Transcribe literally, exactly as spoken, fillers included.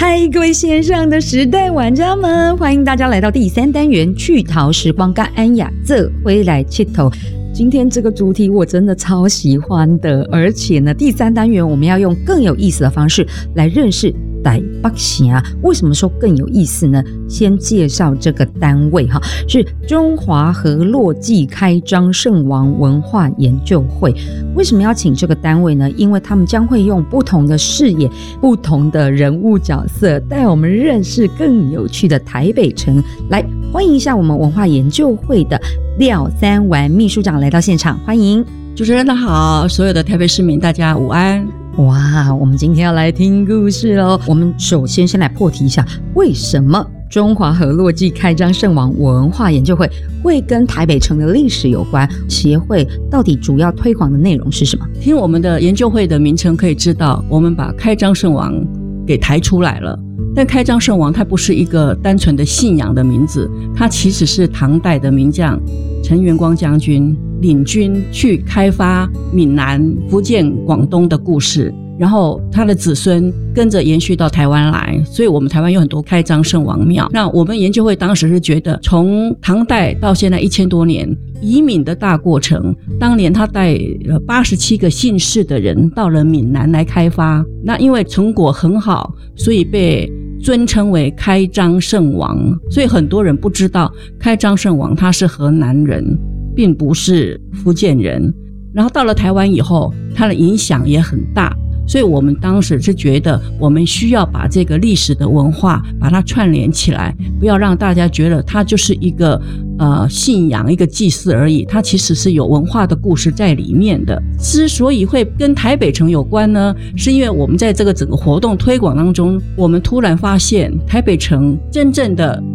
嗨，各位线上的时代玩家们，欢迎大家来到第三单元趣逃时光，跟安雅这回来切头。今天这个主题我真的超喜欢的，而且呢，第三单元我们要用更有意思的方式来认识台北城。为什么说更有意思呢？先介绍这个单位哈，是中华河洛暨开漳圣王文化研究会。为什么要请这个单位呢？因为他们将会用不同的视野、不同的人物角色，带我们认识更有趣的台北城。来，欢迎一下我们文化研究会的廖三丸秘书长来到现场，欢迎。 主持人的好，所有的台北市民大家午安。 哇，我们今天要来听故事咯。我们首先先来破题一下，为什么中华河洛暨开漳圣王文化研究会会跟台北城的历史有关？协会到底主要推广的内容是什么？ 听我们的研究会的名称可以知道，我们把开漳圣王给抬出来了。但开漳圣王它不是一个单纯的信仰的名字，它其实是唐代的名将陈元光将军领军去开发闽南、福建、广东的故事，然后他的子孙跟着延续到台湾来，所以我们台湾有很多开漳圣王庙。那我们研究会当时是觉得，从唐代到现在一千多年移民的大过程，当年他带了八十七个姓氏的人到了闽南来开发，那因为成果很好，所以被尊称为开漳圣王。所以很多人不知道开漳圣王他是河南人，并不是福建人。然后到了台湾以后，他的影响也很大，所以我们当时是觉得我们需要把这个历史的文化把它串联起来，不要让大家觉得它就是一个呃信仰、一个祭祀而已，它其实是有文化的故事在里面的。之所以会跟台北城有关呢，是因为我们在这个整个活动推广当中，我们突然发现台北城真正的